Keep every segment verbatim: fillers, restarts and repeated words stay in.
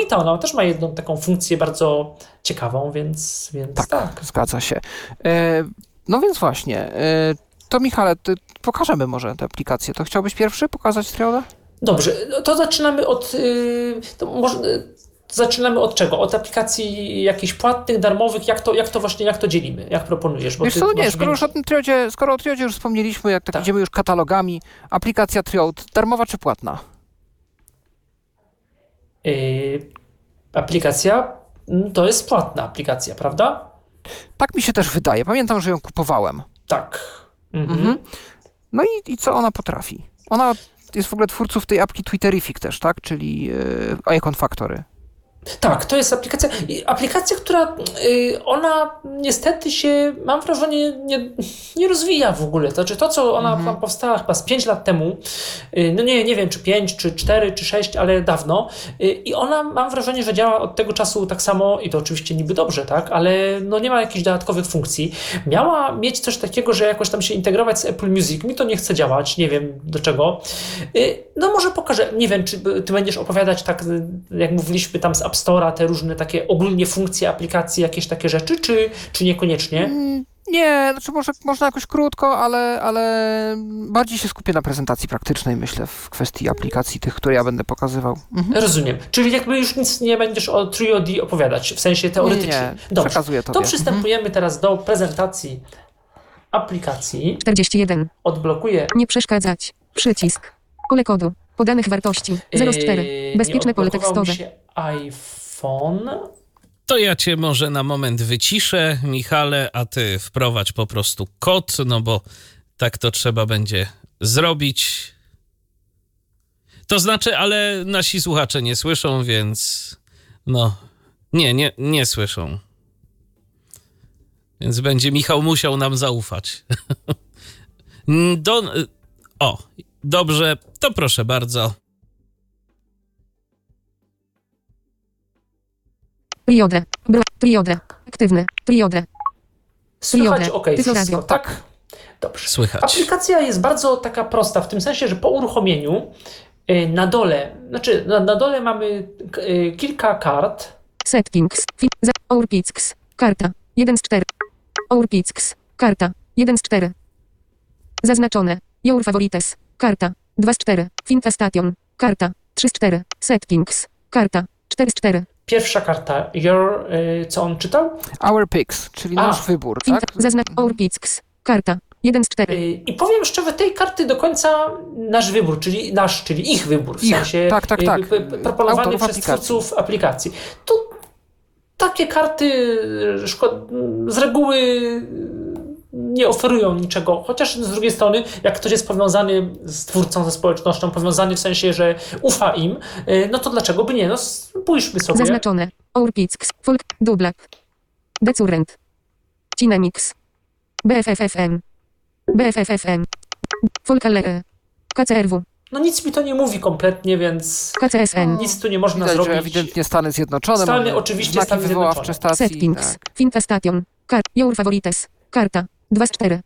przyzwoita. Ona też ma jedną taką funkcję bardzo ciekawą, więc, więc tak. tak. Zgadza się. E, no więc właśnie, e, to Michale, ty, pokażemy może tę aplikację. To chciałbyś pierwszy pokazać Triodę? Dobrze, to zaczynamy od... Yy, to może, zaczynamy od czego? Od aplikacji jakichś płatnych, darmowych? Jak to, jak to właśnie, jak to dzielimy? Jak proponujesz? Bo Wiesz ty co, nie, masz skoro już o tym Triodzie, skoro o Triodzie już wspomnieliśmy, jak tak, Tak. idziemy już katalogami, aplikacja Triod, darmowa czy płatna? Yy, aplikacja to jest płatna aplikacja, prawda? Tak mi się też wydaje. Pamiętam, że ją kupowałem. Tak. Mhm. Mhm. No i, i co ona potrafi? Ona jest w ogóle twórców tej apki Twitterific też, tak? Czyli yy, Icon Factory. Tak, to jest aplikacja, aplikacja, która yy, ona niestety się, mam wrażenie, nie, nie rozwija w ogóle. To znaczy to, co ona Mhm. tam powstała chyba z pięć lat temu, yy, no nie, nie wiem, czy pięć, czy cztery, czy sześć, ale dawno. Yy, I ona, mam wrażenie, że działa od tego czasu tak samo i to oczywiście niby dobrze, tak, ale no nie ma jakichś dodatkowych funkcji. Miała mieć coś takiego, że jakoś tam się integrować z Apple Music. Mi to nie chce działać, nie wiem do czego. Yy, no może pokażę, nie wiem, czy ty będziesz opowiadać tak, jak mówiliśmy tam z App Store'a, te różne takie ogólnie funkcje aplikacji, jakieś takie rzeczy, czy, czy niekoniecznie? Mm, nie, znaczy może, można jakoś krótko, ale, ale bardziej się skupię na prezentacji praktycznej, myślę, w kwestii aplikacji tych, które ja będę pokazywał. Mhm. Rozumiem. Czyli jakby już nic nie będziesz o Trio D opowiadać, w sensie teoretycznie. Nie, nie. Dobrze, Przekazuję tobie. to przystępujemy mhm. teraz do prezentacji aplikacji. czterdzieści jeden. Odblokuję. Nie przeszkadzać. Przycisk. Pole kodu. Podanych wartości. zero cztery. Yy, Bezpieczne pole odblokował mi tekstowe. się iPhone. To ja cię może na moment wyciszę, Michale, a ty wprowadź po prostu kod, no bo tak to trzeba będzie zrobić. To znaczy, ale nasi słuchacze nie słyszą, więc no, nie, nie, nie słyszą. Więc będzie Michał musiał nam zaufać. Do, o, dobrze, to proszę bardzo. Triodę. Bro. Triodę. Aktywny. Triodę. Słychać Triodę. ok, Tyflo wszystko, radio. tak? Dobrze. Słychać. Aplikacja jest bardzo taka prosta, w tym sensie, że po uruchomieniu yy, na dole, znaczy na, na dole mamy yy, kilka kart. Settings. Fit. Ourpicks. Karta. jeden z czterech. Ourpicks. Karta. jeden z czterech. Zaznaczone. Your favorites. Karta. dwa z czterech. Finta Station. Karta. trzy z czterech. Settings. Karta. cztery z czterech. Pierwsza karta, your, yy, co on czytał? Our Picks, czyli A. nasz wybór, Finta. tak? Zaznacz. Ourpicks. Karta. jeden z czterech. Yy, I powiem szczerze, tej karty do końca nasz wybór, czyli nasz, czyli ich wybór, w Ich. sensie Tak, tak, tak. yy, p- p- proponowany Autorów przez aplikacji. twórców aplikacji. To takie karty yy, szko- z reguły nie oferują niczego, chociaż z drugiej strony, jak ktoś jest powiązany z twórcą, ze społecznością, powiązany w sensie, że ufa im, yy, no to dlaczego by nie? No spójrzmy sobie. Zaznaczone. Ourpicks. Folk. Dublak. Decurrent. Cinemix. B F F F M. B F F F M. Folkale. K C R W. No nic mi to nie mówi kompletnie, więc K C S N. nic tu nie można Widać, zrobić. że ewidentnie Stany Zjednoczone. Stany, mamy oczywiście znaki Stany wywoławcze Zjednoczone. stacji. Settings. Tak. Finta Station. Kar. Your favorites. Karta. dwa z czterech.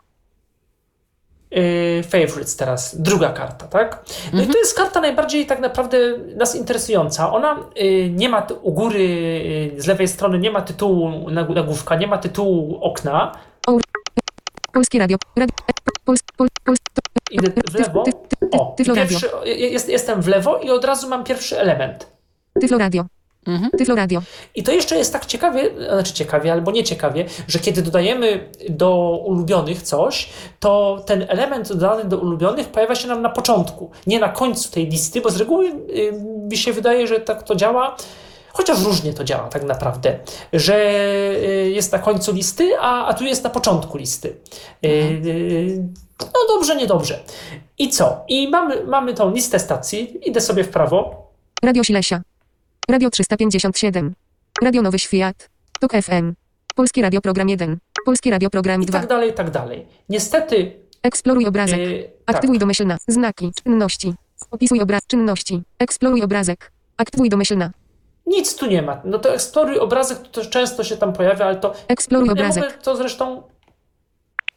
Yy, favorites teraz, druga karta, tak? No i to jest karta najbardziej tak naprawdę nas interesująca. Ona yy, nie ma t- u góry, yy, z lewej strony nie ma tytułu nag- nagłówka, nie ma tytułu okna. Polskie radio. radio Pols, pol, Pols, Idę w lewo. O, Tyflo radio. pierwszy, jest, jestem w lewo i od razu mam pierwszy element. Tyflo radio. Mhm. Tyflo radio. I to jeszcze jest tak ciekawie, znaczy ciekawie albo nie ciekawie, że kiedy dodajemy do ulubionych coś, to ten element dodany do ulubionych pojawia się nam na początku, nie na końcu tej listy, bo z reguły y, mi się wydaje, że tak to działa, chociaż różnie to działa tak naprawdę, że y, jest na końcu listy, a, a tu jest na początku listy. Y, y, no dobrze, niedobrze. I co? I mamy, mamy tą listę stacji, idę sobie w prawo. Radio Silesia. Radio trzysta pięćdziesiąt siedem. Radio Nowy Świat. Tok F M. Polskie Radio Program jeden. Polskie Radio Program I dwa. tak dalej, i tak dalej. Niestety... Eksploruj obrazek. Yy, tak. Aktywuj domyślna. Znaki. Czynności. Opisuj obraz. Czynności. Eksploruj obrazek. Aktywuj domyślna. Nic tu nie ma. No to eksploruj obrazek, to też często się tam pojawia, ale to... Eksploruj ja obrazek. mogę to zresztą...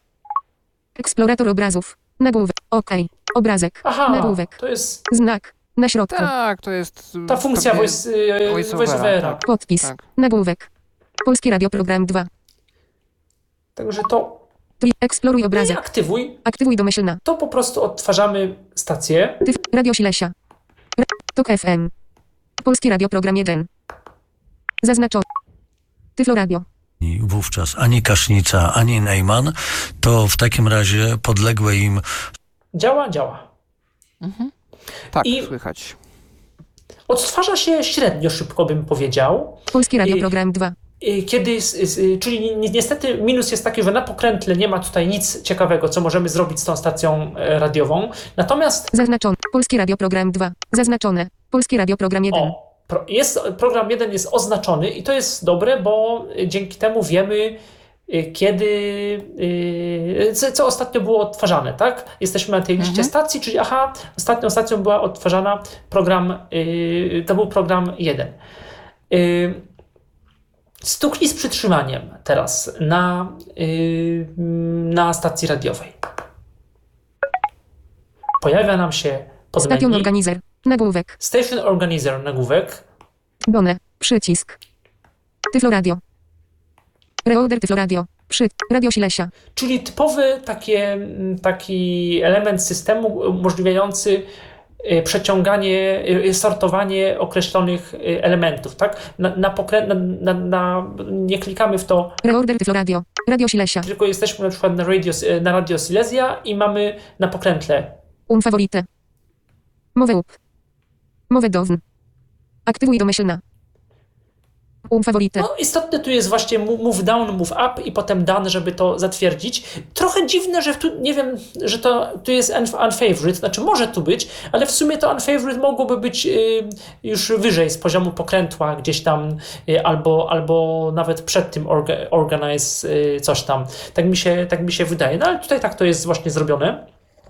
Eksplorator obrazów. Nagłówek. OK. Obrazek. Aha, Nagłówek. to jest... Znak. Na środku. Tak, to jest... Ta funkcja pewnie voice, y, voiceovera, voiceovera. tak. Podpis. Tak. Nagłówek. Polskie Radio Program dwa. Także to Tri. Eksploruj nie obrazek. aktywuj, Aktywuj domyślna. to po prostu odtwarzamy stację. Tyf. Radio Silesia. Ra- Tok F M. Polskie Radio Program jeden. Zaznaczone. Tyflo Radio. I wówczas ani Kasznica, ani Neyman, to w takim razie podległe im Działa, działa. Tak, I- słychać. Odtwarza się średnio szybko, bym powiedział. Polskie Radio I- Program dwa. Y, Kiedy, s- s- y, czyli ni- ni- niestety minus jest taki, że na pokrętle nie ma tutaj nic ciekawego, co możemy zrobić z tą stacją e, radiową. Natomiast Zaznaczone. Polskie Radio Program dwa. Zaznaczone. Polskie Radio Program jeden. o, pro, jest, program jeden jest oznaczony i to jest dobre, bo y, dzięki temu wiemy, y, kiedy, y, co, co ostatnio było odtwarzane, tak? Jesteśmy na tej liście stacji, czyli aha, ostatnią stacją była odtwarzana program, y, to był program jeden. Y, Stuknij z przytrzymaniem teraz na, yy, na stacji radiowej. Pojawia nam się pod Station menu Organizer. Nagłówek. Station Organizer nagłówek. Bone. Przycisk. Tyflo Radio. Reorder Tyflo Radio. Przy. Radio Silesia. Czyli typowy takie, mm, taki element systemu umożliwiający y, przeciąganie, y, sortowanie określonych y, elementów, tak? Na, na, pokrę- na, na, na, nie klikamy w to, Reorder Tyflo Radio. Radio Silesia. tylko jesteśmy na przykład na Radio, na Radio Silesia i mamy na pokrętle Um favorite. Mowę up. Mowę down. Aktywuj domyślna. Um favorite. No, istotne tu jest właśnie move down, move up i potem done, żeby to zatwierdzić. Trochę dziwne, że tu, nie wiem, że to tu jest unf- unfavorite, znaczy może tu być, ale w sumie to unfavorite mogłoby być y, już wyżej z poziomu pokrętła, gdzieś tam, y, albo, albo nawet przed tym orga- organize y, coś tam. Tak mi się, tak mi się wydaje. No ale tutaj tak to jest właśnie zrobione.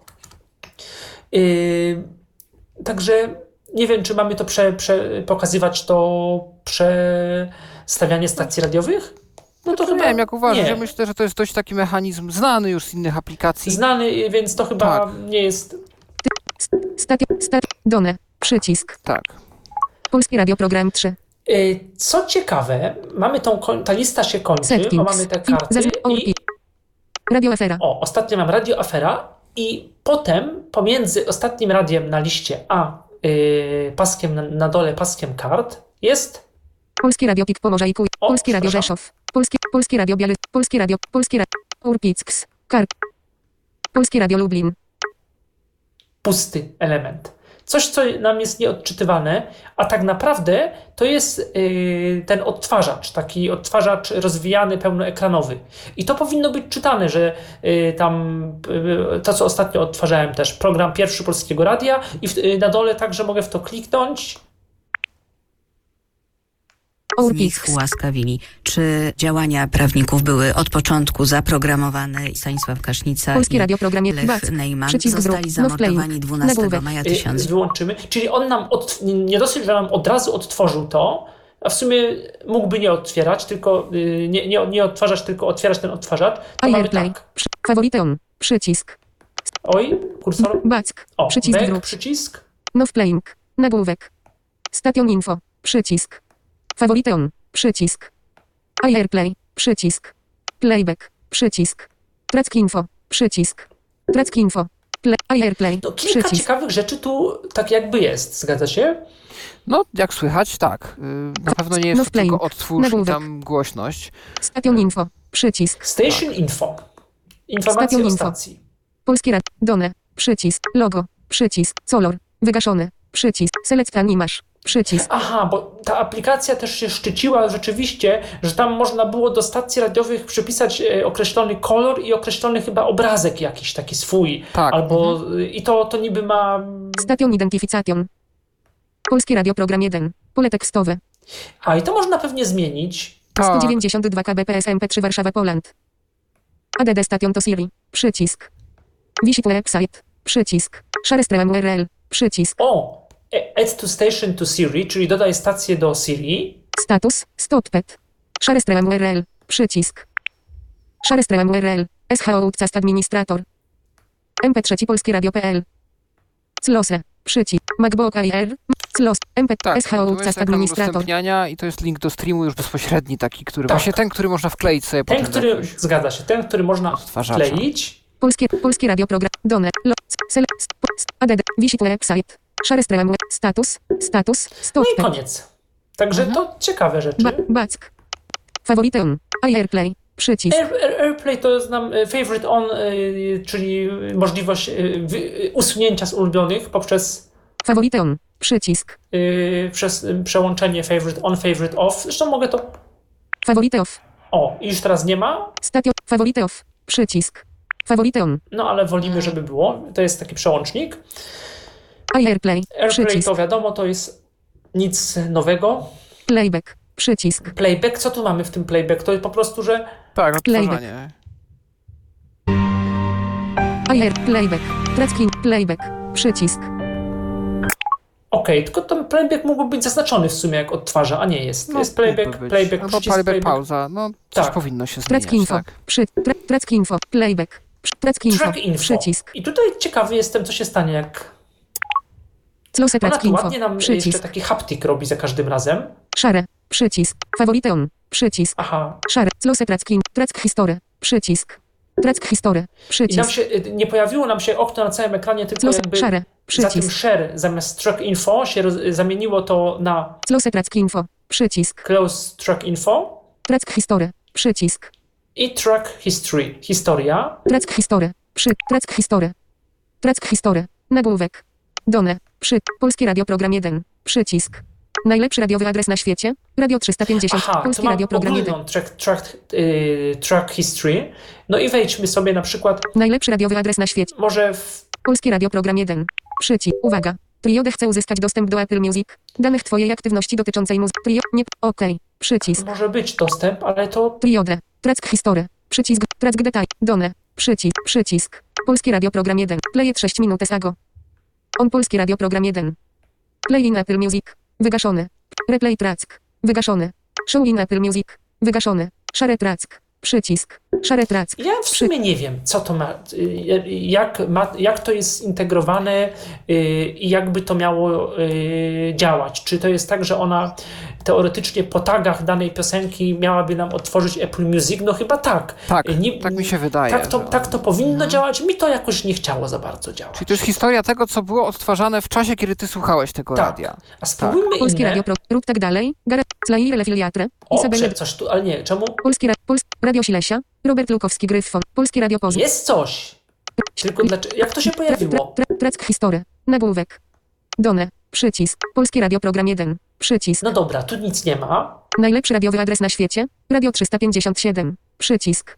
Y, także nie wiem, czy mamy to prze, prze, pokazywać to przestawianie stacji radiowych? No to Nie chyba wiem, jak uważasz, nie. ja myślę, że to jest dość taki mechanizm znany już z innych aplikacji. Znany, więc to chyba Tak. nie jest... Statio. Stat. Done. Przycisk. Tak. Polskie Radio Program trzy. Y, Co ciekawe, mamy tą, koń- ta lista się kończy, Settings. bo mamy te karty Zazn- i Radio Afera. o, ostatnio mam Radio Afera i potem pomiędzy ostatnim radiem na liście a y, paskiem na, na dole, paskiem kart jest Polskie Radio Pik Pomorza i Kuj. O, Polskie Radio przepraszam. Rzeszów. Polskie, Polskie Radio Biały. Polskie Radio. Polskie Radio. Urpicks. Kar. Polskie Radio Lublin. pusty element. Coś, co nam jest nieodczytywane, a tak naprawdę to jest yy, ten odtwarzacz, taki odtwarzacz rozwijany, pełnoekranowy. I to powinno być czytane, że yy, tam yy, to, co ostatnio odtwarzałem też, program pierwszy Polskiego Radia i w, yy, na dole także mogę w to kliknąć. Urpicks. Nich ułaskawili. Czy działania prawników były od początku zaprogramowane i Stanisław Kasznica Polskie i Radio Programie Lech Back. Neyman Przycisk zostali dwóch. No zamordowani playing. dwunastego Nagłówek. maja Yy, tysiąc wyłączymy. Czyli on nam od, nie dosyć, że nam od razu odtworzył to, a w sumie mógłby nie otwierać, tylko yy, nie, nie, nie odtwarzać, tylko otwierać ten odtwarzacz. To mamy Airplay. tak. Przy- Favorite on. Przycisk. Oj, kursor. Back. O, Przycisk back, dwóch. przycisk. Now playing. Nagłówek. Station Info. Przycisk. Favorite on. Przycisk. Airplay. Przycisk. Playback. Przycisk. Track Info. Przycisk. Track Info. Play. Airplay. To kilka Przycisk. ciekawych rzeczy tu tak jakby jest, zgadza się? No, jak słychać, tak. Y, Na pewno nie jest No to playing. tylko odtwórz i Nagłówek. tam głośność. Station Info. Przycisk. Station Info. Informacje Station o Info. stacji. Polskie Radio. Done. Przycisk. Logo. Przycisk. Color. Wygaszony. Przycisk. Select Animasz. Przycisk. Aha, bo ta aplikacja też się szczyciła rzeczywiście, że tam można było do stacji radiowych przypisać e, określony kolor i określony chyba obrazek jakiś taki swój. Tak. Albo e, i to, to niby ma... Station Identification. Polskie Radio Program jeden. Pole tekstowe. A i to można pewnie zmienić. Tak. sto dziewięćdziesiąt dwa kilobitów M P trzy Warszawa Poland. A D D Station to Siri. Przycisk. Visit website. Przycisk. Share stream U R L. Przycisk. O! e, Add to station to Siri, czyli dodaj stację do Siri. Status. Stopped. Share stream U R L. Przycisk. Share stream U R L. S H O Cast Administrator. M P trzy Polskie Radio.pl. Close. Przycisk. MacBook Air. Clos. M P. Tak, S H O. to jest Cast ekran administrator. udostępniania i to jest link do streamu już bezpośredni taki, który Tak. właśnie ten, który można wkleić sobie Ten, potem do który, jakiegoś zgadza się, ten, który można odtwarzacza. wkleić. Polskie, polskie radio program. Done. Lo. Sele. Add. Visit website. Share stream. Status. Status. No Stop. i koniec. Także to ciekawe rzeczy. Ba- Back. Favorite on. AirPlay. Przycisk. Air, Air, AirPlay to znam e, favorite on, e, czyli możliwość e, wy, usunięcia z ulubionych poprzez, Favorite on. Przycisk. e, przez e, przełączenie favorite on, favorite off. Zresztą mogę to... Favorite off. O, i już teraz nie ma, Statio. Favorite off. Przycisk. Favorite on. no ale wolimy, żeby było. To jest taki przełącznik. AirPlay. AirPlay Przycisk. to wiadomo, to jest nic nowego. Playback. Przycisk. Playback, co tu mamy w tym playback? To jest po prostu, że Tak, Playback. odtwarzanie. Air. Playback. Tracking. Playback. Przycisk. okej, tylko ten playback mógłby być zaznaczony w sumie jak odtwarza, a nie jest. No, jest playback, mógłby być. playback, Albo przycisk playback, playback. pauza. No, coś Tak. powinno się Track zmieniać, info. tak? Przy. Tra, track info. Playback. Przy, track info. Track info. Przycisk. I tutaj ciekawy jestem, co się stanie, jak Close ona track tu info. ładnie nam Przycisk. jeszcze taki haptik robi za każdym razem. Share. Przycisk. Favorite on. Przycisk. Aha. Share. Close track info. Track history. Przycisk. Track history. I nam Przycisk. się, y, nie pojawiło nam się okno na całym ekranie, tylko Close. jakby Share. za tym Przycisk. share zamiast track info się roz, zamieniło to na Close track info. Przycisk. close track info Track history. Przycisk. i track history, historia. Track history. Przy. Track history. Track history. Nagłówek. Done. Przy. Polskie Radio Program jeden. Przycisk. Najlepszy radiowy adres na świecie. Radio trzysta pięćdziesiąt. Aha, to Polskie mam Radio Program jeden. ogólną track, track, y, track history. No i wejdźmy sobie na przykład Najlepszy radiowy adres na świecie. może w Polskie Radio Program jeden. Przycisk. Uwaga. Triode chce uzyskać dostęp do Apple Music. Danych twojej aktywności dotyczącej muzyki. Trio. Nie. Okej. Przycisk. może być dostęp, ale to Triode. Track history. Przycisk. Track detail. Done. Przycisk. Przycisk. Polskie Radio Program jeden. Play sześć minut ago. On Polskie Radio Program jeden. Play in Apple Music. Wygaszony. Replay track. Wygaszony. Show in Apple Music. Wygaszony. Share track. Przycisk. Share track. ja w sumie nie wiem, co to ma, y, jak, ma, jak to jest zintegrowane y, i jakby to miało y, działać. Czy to jest tak, że ona teoretycznie po tagach danej piosenki miałaby nam otworzyć Apple Music? No chyba tak. Tak, Y, nie, tak mi się wydaje. Tak to, że- tak to powinno działać. Mi to jakoś nie chciało za bardzo działać. Czyli to jest historia tego, co było odtwarzane w czasie, kiedy ty słuchałeś tego Tak. radia. A spróbujmy Polskie inne. Radio Pro. Rób tak dalej. Gara. Slayer Filiatre. O, Isabelle. prze- coś tu, ale nie, czemu? Polskie ra- Pols- Radio Silesia. Robert Lukowski Gryfon. Polskie Radio Poznań. Jest coś. Tylko dlaczego, jak to się pojawiło? Tra- tra- Track history. Nagłówek. Done. Przycisk. Polskie Radio Program jeden. Przycisk. No dobra, tu nic nie ma. Najlepszy radiowy adres na świecie. Radio trzysta pięćdziesiąt siedem. Przycisk.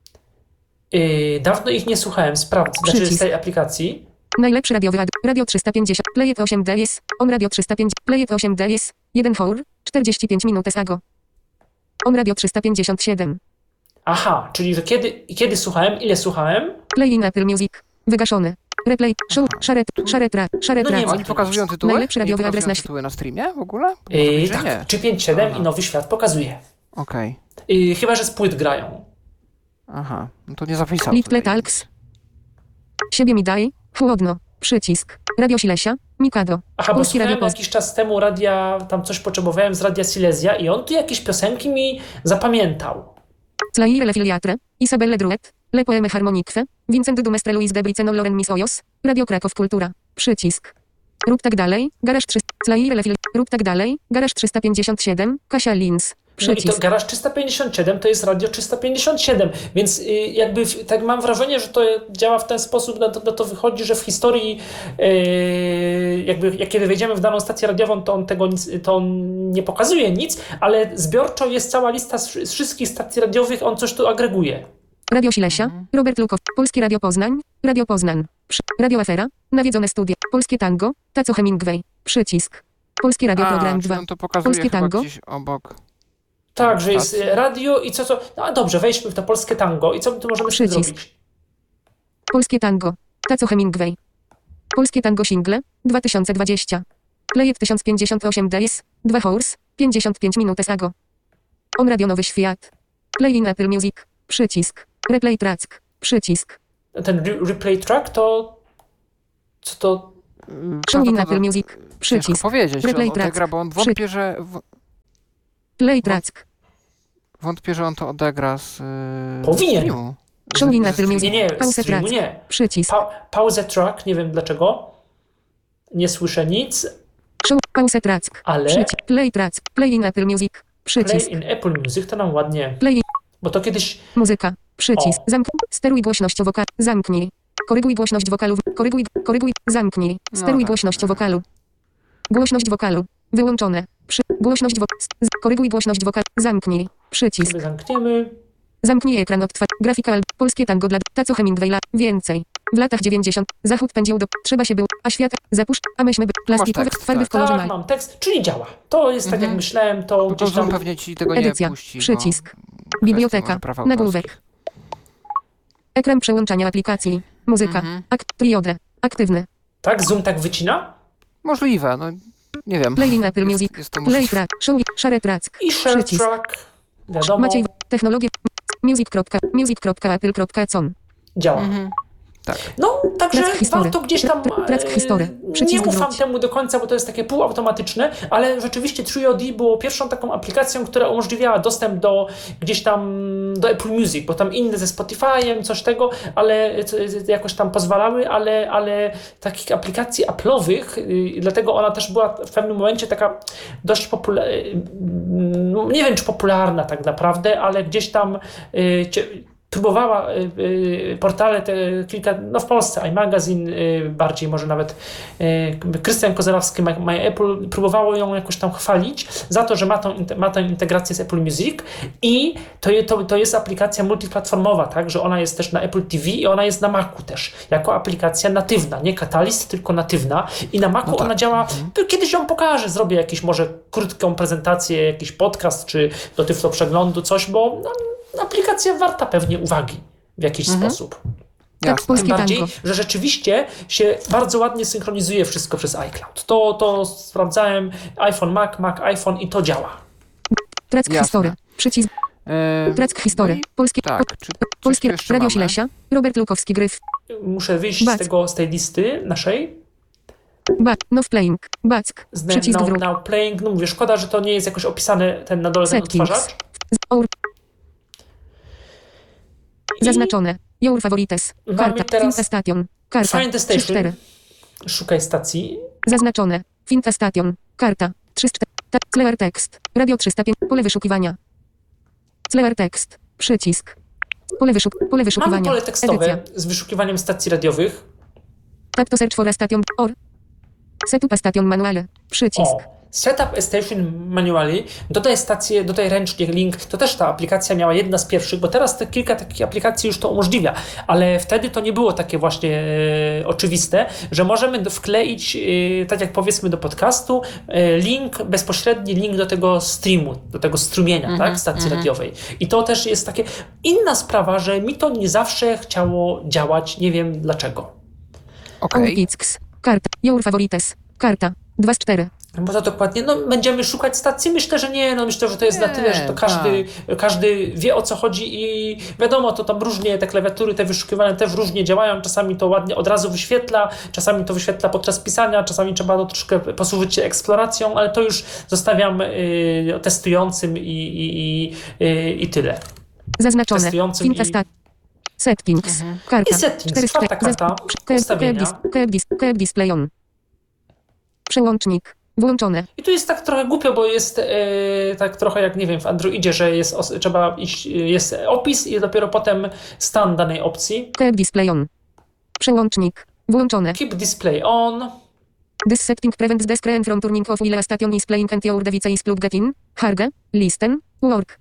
Yy, dawno ich nie słuchałem, sprawdzę, znaczy z Przycisk. tej aplikacji. Najlepszy radiowy adres. Radio trzysta pięćdziesiąt. Play it osiem days. On Radio trzysta pięćdziesiąt. Play it osiem days. jeden hour. czterdzieści pięć minut ago. On Radio trzysta pięćdziesiąt siedem. Aha, czyli że kiedy, kiedy słuchałem, ile słuchałem? Play in Apple Music. Wygaszony. Replay. Show. Share. Share track. Share No nie track. ma. Oni pokazują tytuły? Najlepszy Nie radiowy pokazują adres na świe- tytuły na streamie w ogóle? Może Yy, być, że tak, nie. czy pięć siedem Aha. i Nowy Świat pokazuje. Okej. Yy, chyba, że z płyt grają. Aha. No to nie zapisał. Little tutaj. Talks. Siebie mi daj. Chłodno. Przycisk. Radio Silesia. Mikado. Aha, bo Polskie Radio słuchałem Poznań. jakiś czas temu radia, tam coś potrzebowałem z Radia Silesia i on tu jakieś piosenki mi zapamiętał. Slayer Le Filiatre. Isabelle Druet. Le Poeme Harmonique. Vincent Dumestre Louis de Briceno Loren Mis Ojos. Radio Kraków Kultura. Przycisk. Rób tak dalej. Garaż trzysta. Slayer Le Filiatre. Rób tak dalej. Garaż trzysta pięćdziesiąt siedem. Kasia Lins. No i to Przycisk. Garaż trzysta pięćdziesiąt siedem to jest Radio trzysta pięćdziesiąt siedem, więc y, jakby w, tak mam wrażenie, że to działa w ten sposób, no to, no to wychodzi, że w historii y, jakby jak kiedy wejdziemy w daną stację radiową, to on tego nic, to on nie pokazuje nic, ale zbiorczo jest cała lista z, z wszystkich stacji radiowych, on coś tu agreguje. Radio Silesia. Robert Lukow. Polskie Radio Poznań. Radio Poznań. Przy. Radio Afera. Nawiedzone studia. Polskie Tango. Taco Hemingway. Przycisk. Polskie Radio A, Program czyli dwa. on to pokazuje Polskie chyba tango. gdzieś obok. Tak, że jest Stacji. y, radio i co co. No dobrze, wejdźmy w to polskie tango i co my tu możemy z tym Przycisk. zrobić? Polskie Tango. Taco Hemingway. Polskie Tango Single. dwa tysiące dwadzieścia. Play it tysiąc pięćdziesiąt osiem days. dwa hours. pięćdziesiąt pięć minut ago. On Radio Nowy Świat. Play in Apple Music. Przycisk. Replay track. Przycisk. Ten re- replay track to co to Show in to Apple Music. ciężko Przycisk. powiedzieć, czy on Replay track. odegra, bo on wątpię, że, w- Play track. wątpię, że on to odegra z, y, Powinien. z streamu. Show in Z- z Apple Music. Nie, nie, Pause streamu track. nie. Przycisk. Pa- pauzę track, nie wiem dlaczego. Nie słyszę nic, Show. Pause track. ale Przycisk. Play track. Play in Apple Music. Przycisk. Play in Apple Music to nam ładnie, Play. bo to kiedyś Muzyka. Przycisk. O. Zamknij. Steruj głośność wokalu. Zamknij. Koryguj głośność wokalu. Koryguj. Koryguj. Zamknij. No Steruj tak. głośność wokalu. Głośność wokalu. Wyłączone. Przy... Głośność wokalu. Koryguj głośność wokalu. Zamknij. Przycisk. sobie zamkniemy. Zamknij ekran odtwarz. Grafika al- polskie tango dla Taco Hemingwaya. Więcej. W latach dziewięćdziesiątych Zachód pędził do... Trzeba się był... A świat... Zapuszcz... A myśmy... by- Plastikowe... tekst, Farby w tak. kolorze Tak, maj. mam tekst, czyli działa. To jest tak jak Mhm. myślałem, to No to gdzieś tam... Zoom pewnie ci tego nie Edycja. puści. bo Przycisk. kwestia Biblioteka. może praw Nagłówek. autorskich. Ekran przełączania aplikacji. Muzyka. Mhm. Akt... Triode. Aktywny. Tak, Zoom tak wycina? Możliwe, no nie wiem. Play in Apple Jest- Music. jest to Play możliwe. track. Show. Share track. I share Przycisk. track, wiadomo, Maciej. Technologie. Music. Music. Apple. Com. działa. Mhm. Tak. No, także Track history. warto gdzieś tam... Track e, history. Nie Przycisk ufam wróć. temu do końca, bo to jest takie półautomatyczne, ale rzeczywiście TrioD było pierwszą taką aplikacją, która umożliwiała dostęp do gdzieś tam do Apple Music, bo tam inne ze Spotify'em, coś tego, ale co- jakoś tam pozwalały, ale, ale takich aplikacji Apple'owych, y, dlatego ona też była w pewnym momencie taka dość popularna, nie wiem czy popularna tak naprawdę, ale gdzieś tam y, cie- próbowała y, y, portale te kilka, no w Polsce iMagazine, y, bardziej może nawet y, Krystian Kozerowski, My, My Apple, próbowało ją jakoś tam chwalić za to, że ma tą, inte- ma tę integrację z Apple Music i to, je- to, to jest aplikacja multiplatformowa, tak, że ona jest też na Apple T V i ona jest na Macu też, jako aplikacja natywna, nie Catalyst, tylko natywna i na Macu No tak. ona działa, to kiedyś ją pokażę, zrobię jakiś może krótką prezentację, jakiś podcast, czy do Tyflo Przeglądu, coś, bo no, aplikacja warta pewnie uwagi w jakiś Mhm. sposób. Tak, Jasne. polskie Tym bardziej, tango. że rzeczywiście się bardzo ładnie synchronizuje wszystko przez iCloud. To, to sprawdzałem, iPhone, Mac, Mac, iPhone i to działa. Track Jasne. history. Przycisk. E, Track history. no i Polskie. tak, czy coś tu Polskie. jeszcze Radio mamy? Ślesia. Robert Lukowski. Gryf. Muszę wyjść Back. z, tego, z tej listy naszej. Ba. Now playing. Back. Z Przycisk now, wróć. now playing. No mówię, szkoda, że to nie jest jakoś opisane ten na dole ten Settings. odtwarzacz. Z- Our. I Zaznaczone. Your favorites. mamy Karta. teraz Finta Station. Karta. Find the trzy Station. cztery. Szukaj stacji. Zaznaczone. Finta Station. Karta. trzy cztery. Ta- Clear text. Radio trzysta pięć. Pole wyszukiwania. Clear text. Przycisk. Pole, wyszuk pole Mamy wyszukiwania. pole tekstowe Edycja. z wyszukiwaniem stacji radiowych. Tap to search for a station. Or. Setup a station manuale. Przycisk. O, Setup a Station Manually, dodaj stację, dodaj ręcznie link, to też ta aplikacja miała jedna z pierwszych, bo teraz te kilka takich aplikacji już to umożliwia, ale wtedy to nie było takie właśnie e, oczywiste, że możemy do, wkleić, e, tak jak powiedzmy do podcastu, e, link, bezpośredni link do tego streamu, do tego strumienia, Mhm, tak, stacji mhm. radiowej. I to też jest takie, inna sprawa, że mi to nie zawsze chciało działać, nie wiem dlaczego. Okej. Outpicks. Karta. Your favorites. Karta. dwa z czterech. Bo to dokładnie, no będziemy szukać stacji? Myślę, że nie, no myślę, że to jest Nie, na tyle, że to każdy, każdy wie o co chodzi i wiadomo, to tam różnie te klawiatury, te wyszukiwania też różnie działają, czasami to ładnie od razu wyświetla, czasami to wyświetla podczas pisania, czasami trzeba to troszkę posłużyć się eksploracją, ale to już zostawiam y, testującym i, i, i, y, i tyle. Zaznaczone. Testującym Finta i- Stat. Settings. Mhm. Karta. I settings, cztery czwarta karta, ustawienia. Keep display on. Przełącznik. Włączone. I tu jest tak trochę głupio, bo jest e, tak trochę jak, nie wiem, w Androidzie, że jest os- trzeba iść, jest opis i dopiero potem stan danej opcji. Keep display on. Przełącznik. Włączone. Keep display on. This setting prevents the screen from turning off while a station is playing and your device is plugged in. Harge. Listen. Work.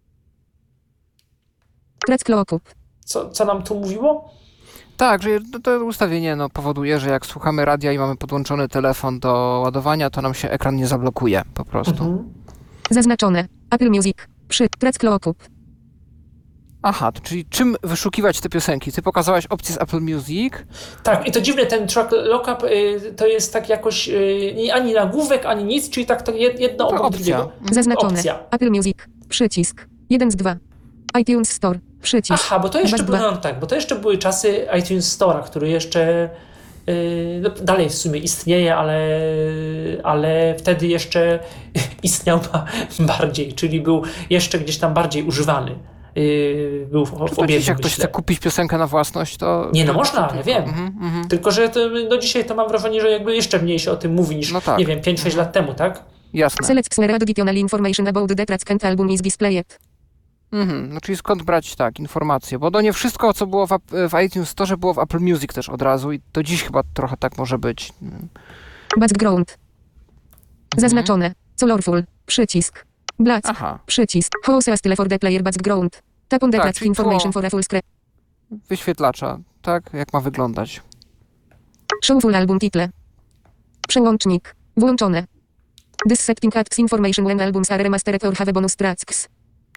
Track lookup. Co, co nam tu mówiło? Tak, że to, to ustawienie no, powoduje, że jak słuchamy radia i mamy podłączony telefon do ładowania, to nam się ekran nie zablokuje po prostu. Mhm. Zaznaczone. Apple Music. Przy. Track lookup. Aha, to czyli czym wyszukiwać te piosenki? Ty pokazałaś opcję z Apple Music. Tak, i to dziwne, ten track lookup y, to jest tak jakoś y, nie- ani nagłówek, ani nic, czyli tak to jed- jedno To obok opcja. drugiego. Zaznaczone. Opcja. Apple Music. Przycisk. jeden z dwa. iTunes Store. Przycisk. Aha, bo to jeszcze Dwa z były, dwa. no tak, bo to jeszcze były czasy iTunes Store'a, który jeszcze Yy, no, dalej w sumie istnieje, ale, ale wtedy jeszcze istniał bardziej, czyli był jeszcze gdzieś tam bardziej używany. Yy, był w, w To obiegu, dziś, jak ktoś myślę. chce kupić piosenkę na własność, to... Nie, no to- można, to ja tylko. wiem. Mhm, mhm. Tylko, że to, no dzisiaj to mam wrażenie, że jakby jeszcze mniej się o tym mówi niż, No tak. nie wiem, pięć sześć lat temu, tak? Jasne. Select Smera additional information about the track album is displayed. Mhm. No czyli skąd brać, tak, informacje? Bo to nie wszystko, co było w, ap- w iTunes Store, było w Apple Music też od razu i to dziś chyba trochę tak może być. Mm. Background. Zaznaczone. Colorful. Przycisk. Black. Aha. Przycisk. House as tyle for the player background. Tap on the Tak, track czyli information tło- for a full screen. Wyświetlacza, tak? Jak ma wyglądać? Show full album title. Przełącznik. Włączone. This setting adds information when albums are remastered or have bonus tracks.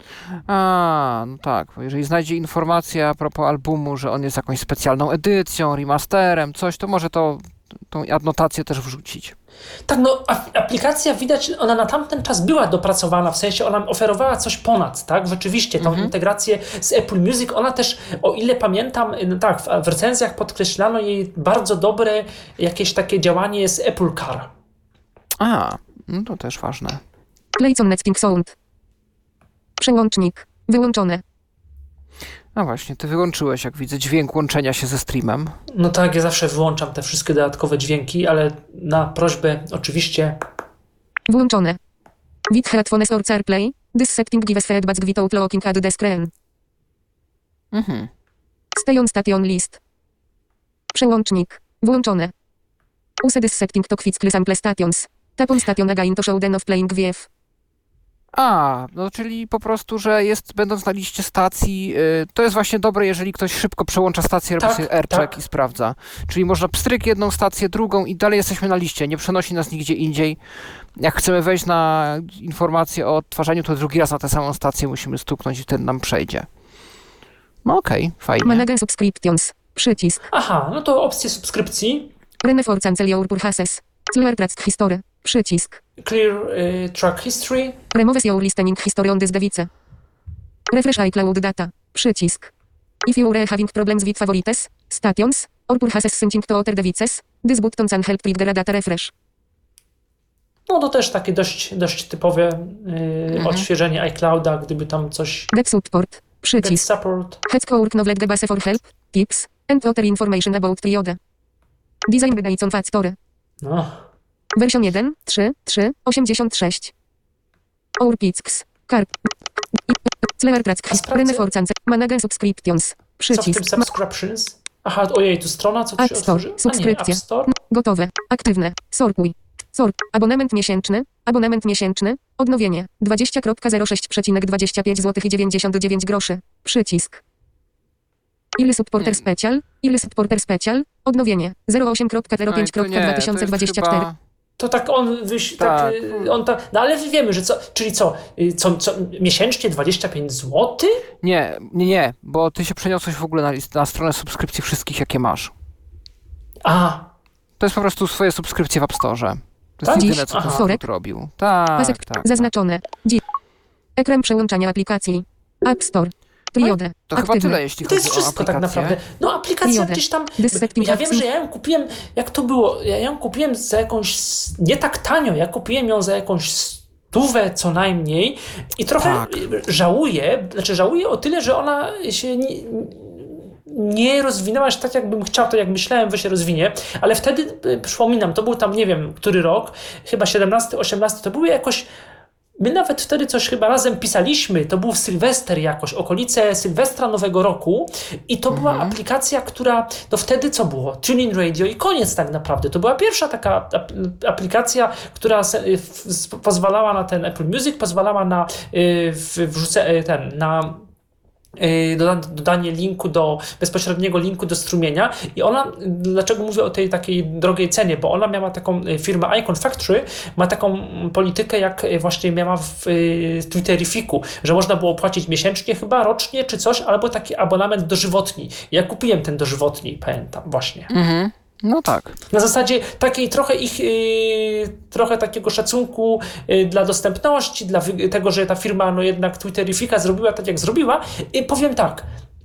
A, no tak, bo jeżeli znajdzie informację a propos albumu, że on jest jakąś specjalną edycją, remasterem, coś, to może to tą adnotację też wrzucić. Tak, no a- aplikacja widać, ona na tamten czas była dopracowana, w sensie ona oferowała coś ponad, tak? Rzeczywiście, tą integrację z Apple Music, ona też, o ile pamiętam, no tak, w, w recenzjach podkreślano jej bardzo dobre jakieś takie działanie z Apple Car. A, no to też ważne. Play on netting sound. Przełącznik. Wyłączone. No właśnie, ty wyłączyłeś, jak widzę, dźwięk łączenia się ze streamem. No tak, ja zawsze wyłączam te wszystkie dodatkowe dźwięki, ale na prośbę oczywiście. Włączone. With headphones or CarPlay. This setting gives feedback without looking at the screen. Mhm. Stay on station list. Przełącznik. Włączone. Use this setting to quickly sample stations. Tap on station again to show the of playing wave. A, no czyli po prostu, że jest, będąc na liście stacji, y, to jest właśnie dobre, jeżeli ktoś szybko przełącza stację, robi Tak, sobie aircheck tak. i sprawdza. Czyli można pstryk jedną stację, drugą i dalej jesteśmy na liście, nie przenosi nas nigdzie indziej. Jak chcemy wejść na informację o odtwarzaniu, to drugi raz na tę samą stację musimy stuknąć i wtedy nam przejdzie. No okej, okay, fajnie. Manage subscriptions. Przycisk. Aha, no to opcje subskrypcji. Rene for cancel your purchases. Clear track history. Przycisk. Clear y, Track History. Remove your listening history on this device. Refresh iCloud data. Przycisk. If you are having problems with favorites, stations, or purchases syncing to other devices, this button can help trigger a data refresh. No to też takie dość, dość typowe y, odświeżenie iClouda, gdyby tam coś... Get support. Get Przycisk. support. Head court knowledge base for help, tips, and other information about triode. Design guides on Factory. No. Wersja jeden, trzy, trzy, osiemdziesiąt sześć. Ourpicks. Card. Clear track. A sprawdzę. Rene for cancel. Manage subscriptions. Co w tym Przycisk. subscriptions? Aha, ojej, tu strona, co tu App się Store. otworzy? A nie, Subskrypcja. App Store. Gotowe. Aktywne. Sortuj. Sort. Abonament miesięczny. Abonament miesięczny. Odnowienie. dwadzieścia zero sześć dwadzieścia pięć złotych i dziewięćdziesiąt dziewięć groszy. Przycisk. Ile supporter special? Ile supporter special? Odnowienie. zero osiem zero pięć Oj, to nie, dwa tysiące dwadzieścia cztery. to jest chyba- To tak on wyś, tak, Tak. y, on tak, no ale wiemy, że co, czyli co, y, co, co miesięcznie dwadzieścia pięć złotych? Nie, nie, nie, bo ty się przeniosłeś w ogóle na, list, na stronę subskrypcji wszystkich, jakie masz. A, To jest po prostu swoje subskrypcje w App Store. To jest Tak? jedyne, co ten Aha. skrót robił. Tak, Pasek tak. zaznaczone. Dziś. Ekran przełączania aplikacji. App Store. Triode. To chyba Aktywne. tyle, jeśli to jest chodzi o wszystko tak aplikację. naprawdę. No aplikacja Triodę. gdzieś tam, This setting ja wiem, apps- że ja ją kupiłem, jak to było, ja ją kupiłem za jakąś, s- nie tak tanio, ja kupiłem ją za jakąś stówę co najmniej i trochę Tak. żałuję, znaczy żałuję o tyle, że ona się nie, nie rozwinęła aż tak, jakbym chciał, to jak myślałem, że się rozwinie, ale wtedy, y, przypominam, to był tam, nie wiem, który rok, chyba siedemnasty, osiemnasty, to były jakoś, my nawet wtedy coś chyba razem pisaliśmy, to był Sylwester jakoś, okolice Sylwestra Nowego Roku i to była aplikacja, która, no wtedy co było? TuneIn Radio i koniec tak naprawdę. To była pierwsza taka ap- aplikacja, która se, w, w, pozwalała na ten Apple Music, pozwalała na y, w, wrzuce, y, ten, na y, doda- dodanie linku do, bezpośredniego linku do strumienia i ona, dlaczego mówię o tej takiej drogiej cenie, bo ona miała taką, y, firma Icon Factory ma taką politykę, jak y, właśnie miała w y, Twitterifiku, że można było płacić miesięcznie chyba, rocznie czy coś, albo taki abonament dożywotni. Ja kupiłem ten dożywotni, pamiętam właśnie. Mhm. No tak. Na zasadzie takiej trochę ich, yy, trochę takiego szacunku yy, dla dostępności, dla wy- tego, że ta firma no jednak Twitterifika zrobiła tak, jak zrobiła. I powiem tak,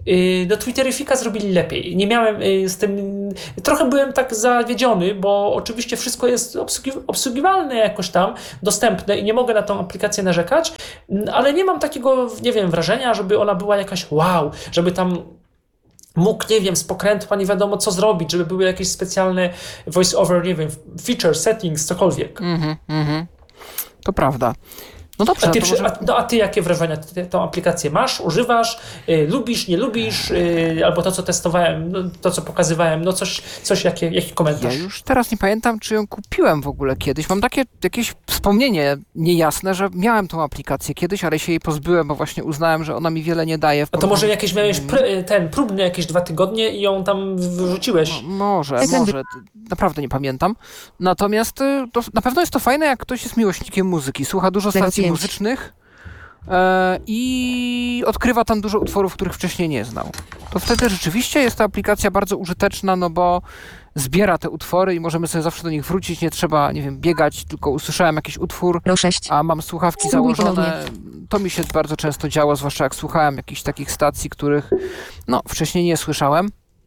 Yy, no Twitterifika zrobili lepiej. Nie miałem yy, z tym... Trochę byłem tak zawiedziony, bo oczywiście wszystko jest obsługi- obsługiwalne jakoś tam, dostępne i nie mogę na tą aplikację narzekać, ale nie mam takiego, nie wiem, wrażenia, żeby ona była jakaś wow, żeby tam mógł, nie wiem, z pokrętła nie wiadomo co zrobić, żeby były jakieś specjalne voice-over, nie wiem, feature, settings, cokolwiek. Mhm, mhm. To prawda. No dobrze, A ty, to przy, może... a, no, a ty jakie wrażenia ty tą aplikację masz, używasz, y, lubisz, nie lubisz, y, albo to, co testowałem, no, to, co pokazywałem, no coś, coś jakie, jaki Ja komentarz? już teraz nie pamiętam, czy ją kupiłem w ogóle kiedyś. Mam takie jakieś wspomnienie niejasne, że miałem tą aplikację kiedyś, ale się jej pozbyłem, bo właśnie uznałem, że ona mi wiele nie daje. W A to może porównaniu- jakieś miałeś pr- ten próbny jakieś dwa tygodnie i ją tam wyrzuciłeś? No, może, Ekran może. Naprawdę nie pamiętam. Natomiast y, to, na pewno jest to fajne, jak ktoś jest miłośnikiem muzyki, słucha dużo zero stacji pięć muzycznych e, i odkrywa tam dużo utworów, których wcześniej nie znał. To wtedy rzeczywiście jest ta aplikacja bardzo użyteczna, no bo zbiera te utwory i możemy sobie zawsze do nich wrócić, nie trzeba, nie wiem, biegać, tylko usłyszałem jakiś utwór, R O sześć. a mam słuchawki Spróbuj założone. To mi się bardzo często działo, zwłaszcza jak słuchałem jakichś takich stacji, których no wcześniej nie słyszałem,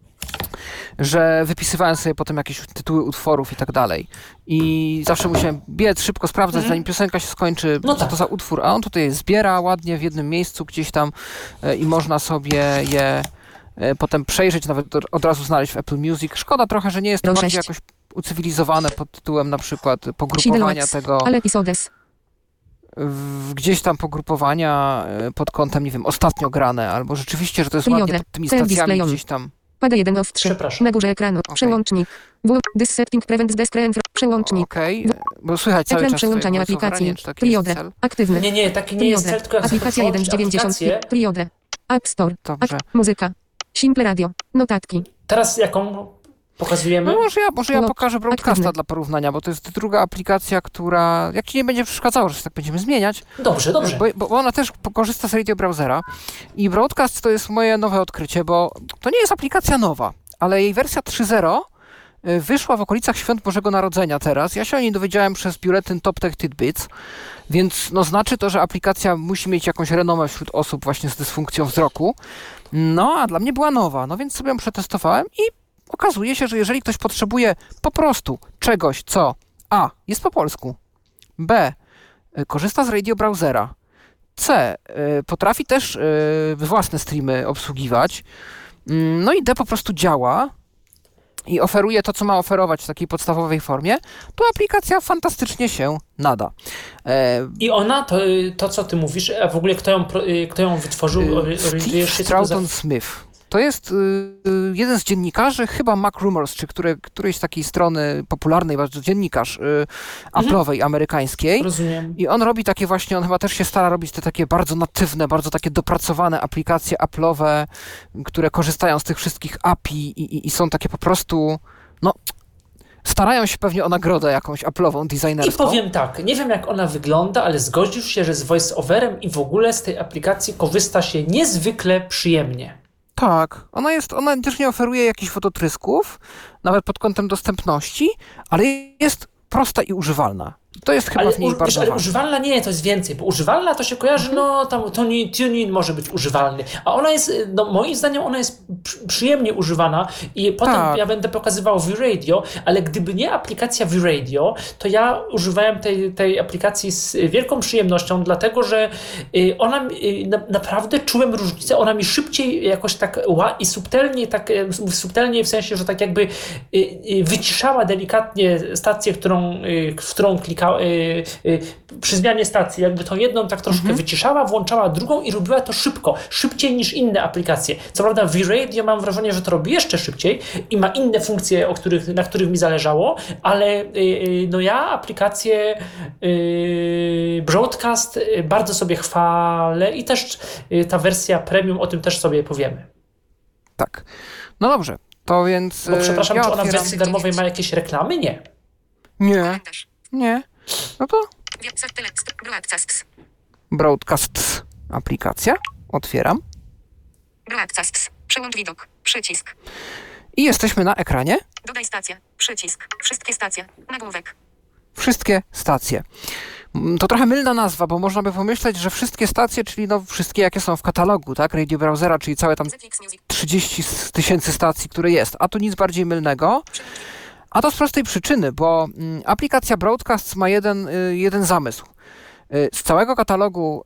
że wypisywałem sobie potem jakieś tytuły utworów i tak dalej. I zawsze musiałem biec, szybko sprawdzać, Mhm. zanim piosenka się skończy, No co tak. to za utwór, a on tutaj je zbiera ładnie w jednym miejscu gdzieś tam e, i można sobie je e, potem przejrzeć, nawet od, od razu znaleźć w Apple Music. Szkoda trochę, że nie jest to R O bardziej sześć. jakoś ucywilizowane pod tytułem na przykład pogrupowania Sidelots. tego, Ale episodes. w, gdzieś tam pogrupowania e, pod kątem, nie wiem, ostatnio grane, albo rzeczywiście, że to jest ładnie Triode. pod tymi Ten stacjami display on. gdzieś tam. P D jeden of trzy. Przepraszam. Na górze ekranu. Okej. Przełącznik. W. This setting prevents descreen. Przełącznik. Okej, bo słychać cały Ekran czas przełączania twojego voiceovera, aplikacji. nie wiem, czy taki jest Triode. cel. Aktywny. Nie, nie, taki nie jest cel, Triode. tylko jak Aplikacja jeden przełączyć dziewięćdziesiąt. aplikację. Triode. App Store. Dobrze. Ak- muzyka. Simple Radio. Notatki. Teraz jaką pokazujemy? No może ja, może ja No, pokażę Broadcasta aktywny. dla porównania, bo to jest druga aplikacja, która, jak ci nie będzie przeszkadzało, że się tak będziemy zmieniać, Dobrze, dobrze. bo, bo ona też po- korzysta z radio browsera i Broadcast to jest moje nowe odkrycie, bo to nie jest aplikacja nowa, ale jej wersja trzy zero y, wyszła w okolicach Świąt Bożego Narodzenia teraz. Ja się o niej dowiedziałem przez biuletyn Top Tech Tidbits, więc no znaczy to, że aplikacja musi mieć jakąś renomę wśród osób właśnie z dysfunkcją wzroku. No, a dla mnie była nowa, no więc sobie ją przetestowałem i okazuje się, że jeżeli ktoś potrzebuje po prostu czegoś, co a. jest po polsku, b. y, korzysta z radio browsera, c. y, potrafi też y, własne streamy obsługiwać, mm, no i d. po prostu działa i oferuje to, co ma oferować w takiej podstawowej formie, to aplikacja fantastycznie się nada. E, I ona, to, to co ty mówisz, a w ogóle kto ją, pro- y, kto ją wytworzył, y, orientujesz się, Steve co to za... Troughton Smith. To jest y, y, jeden z dziennikarzy, chyba Mac Rumors, czy które, którejś takiej strony popularnej, bardzo dziennikarz y, Apple'owej, amerykańskiej. Rozumiem. I on robi takie właśnie, on chyba też się stara robić te takie bardzo natywne, bardzo takie dopracowane aplikacje Apple'owe, które korzystają z tych wszystkich A P I i, i, i są takie po prostu, no, starają się pewnie o nagrodę jakąś Apple'ową, I designerską. powiem tak, nie wiem jak ona wygląda, ale zgodzisz się, że z voice-overem i w ogóle z tej aplikacji korzysta się niezwykle przyjemnie. Tak, ona jest, ona też nie oferuje jakichś fototrysków, nawet pod kątem dostępności, ale jest prosta i używalna. To jest chyba Ale, w niej u, wiesz, bardzo ale ważne. używalna nie, to jest więcej, bo używalna to się kojarzy, no tam to nie, tuning może być używalny, a ona jest, no moim zdaniem ona jest przy, przyjemnie używana i potem Tak. ja będę pokazywał V-Radio, ale gdyby nie aplikacja V-Radio, to ja używałem tej, tej aplikacji z wielką przyjemnością, dlatego że y, ona y, na, naprawdę czułem różnicę, ona mi szybciej jakoś tak ła, i subtelnie, tak y, subtelnie w sensie, że tak jakby y, y, wyciszała delikatnie stację, którą, y, w którą klikałem, Y, y, przy zmianie stacji, jakby tą jedną tak troszkę Mhm. wyciszała, włączała drugą i robiła to szybko, szybciej niż inne aplikacje. Co prawda V-Radio mam wrażenie, że to robi jeszcze szybciej i ma inne funkcje, o których, na których mi zależało, ale y, y, no ja aplikację y, Broadcast y, bardzo sobie chwalę i też y, ta wersja premium, o tym też sobie powiemy. Tak. No dobrze, to więc... Bo e, przepraszam, ja czy ona w otwieram- wersji darmowej ma jakieś reklamy? Nie. Nie, nie. No to Broadcasts. Broadcast aplikacja. Otwieram. Broadcasts. Przełącz widok. Przycisk. I jesteśmy na ekranie. Dodaj stację. Przycisk. Wszystkie stacje. Nagłówek. Wszystkie stacje. To trochę mylna nazwa, bo można by pomyśleć, że wszystkie stacje, czyli no wszystkie jakie są w katalogu, tak, radio browsera, czyli całe tam trzydzieści tysięcy stacji, które jest, a tu nic bardziej mylnego. A to z prostej przyczyny, bo aplikacja Broadcast ma jeden, jeden zamysł. Z całego katalogu